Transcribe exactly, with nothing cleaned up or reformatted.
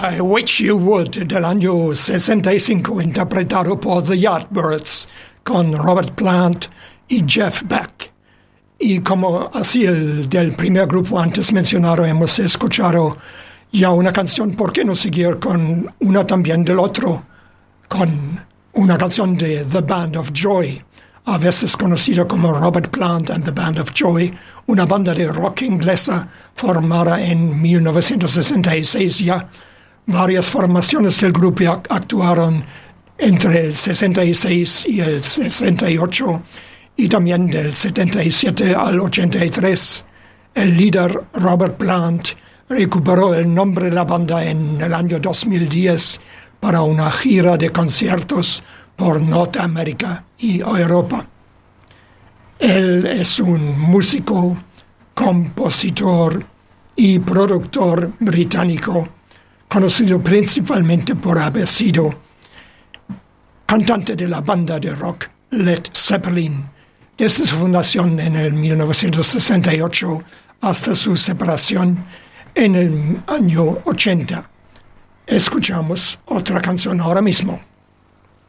I Wish You Would del año sesenta y cinco, interpretado por The Yardbirds con Robert Plant y Jeff Beck. Y como así el del primer grupo antes mencionado, hemos escuchado ya una canción. ¿Por qué no seguir con una también del otro? Con una canción de The Band of Joy, a veces conocido como Robert Plant and the Band of Joy, una banda de rock inglesa formada en mil novecientos sesenta y seis ya. Varias formaciones del grupo actuaron entre el sesenta y seis y el sesenta y ocho, y también del setenta y siete al ochenta y tres. El líder Robert Plant recuperó el nombre de la banda en el año dos mil diez para una gira de conciertos por Norteamérica y Europa. Él es un músico, compositor y productor británico, conocido principalmente por haber sido cantante de la banda de rock Led Zeppelin, desde su fundación en el mil novecientos sesenta y ocho hasta su separación en el año ochenta. Escuchamos otra canción ahora mismo.